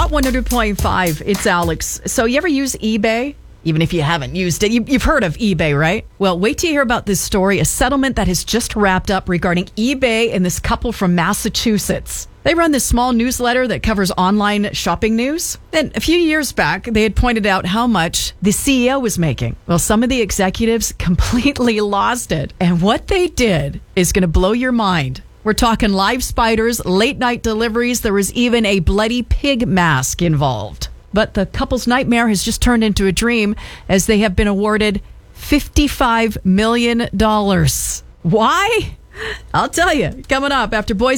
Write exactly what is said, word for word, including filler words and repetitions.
Hot one hundred point five, it's Alex. So you ever use eBay? Even if you haven't used it, you, you've heard of eBay, right? Well, wait till you hear about this story, a settlement that has just wrapped up regarding eBay and this couple from Massachusetts. They run this small newsletter that covers online shopping news. And a few years back, they had pointed out how much the C E O was making. Well, some of the executives completely lost it. And what they did is going to blow your mind. We're talking live spiders, late night deliveries. There was even a bloody pig mask involved. But the couple's nightmare has just turned into a dream as they have been awarded fifty-five million dollars. Why? I'll tell you. Coming up after Boys